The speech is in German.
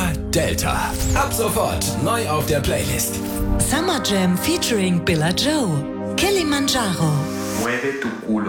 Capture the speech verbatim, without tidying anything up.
A Delta. Ab sofort neu auf der Playlist. Summer Jam featuring Billa Joe. Kilimanjaro. Mueve tu culo.